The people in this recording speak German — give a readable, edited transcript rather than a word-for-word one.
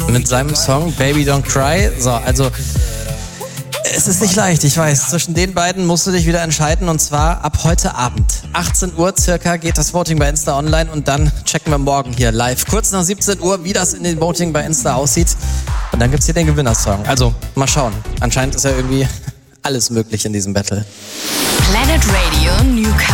mit seinem Song Baby Don't Cry. So, also es ist nicht leicht, ich weiß. Zwischen den beiden musst du dich wieder entscheiden und zwar ab heute Abend. 18 Uhr circa geht das Voting bei Insta online und dann checken wir morgen hier live. Kurz nach 17 Uhr, wie das in den Voting bei Insta aussieht. Und dann gibt's hier den Gewinnersong. Also mal schauen. Anscheinend ist ja irgendwie alles möglich in diesem Battle. Planet Radio Newcastle.